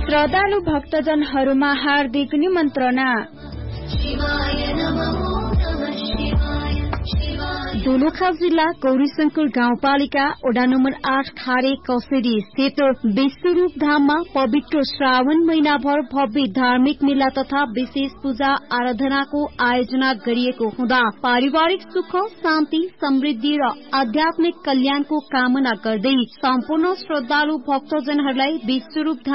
श्रद्धालु भक्तजनहरूमा हार्दिक निमन्त्रणा। दोलखा जिल्ला गौरीशंकर गाउँपालिका वडा नम्बर 8 खारे कसेरी स्थित विश्वरूप धाममा पवित्र श्रावण महिनाभर भव्य धार्मिक मेला तथा विशेष पूजा आराधनाको आयोजना गरिएको हुँदा पारिवारिक सुख शान्ति समृद्धि र आध्यात्मिक कल्याणको कामना गर्दै सम्पूर्ण श्रद्धालु भक्तजनहरूलाई विश्वरूप